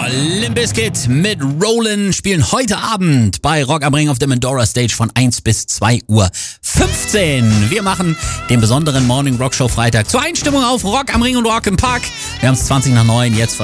Limp Bizkit mit Rollin' spielen heute Abend bei Rock am Ring auf der Mandora Stage von 1 bis 2:15 Uhr. Wir machen den besonderen Morning Rock Show Freitag zur Einstimmung auf Rock am Ring und Rock im Park. Wir haben es 20 nach 9 jetzt.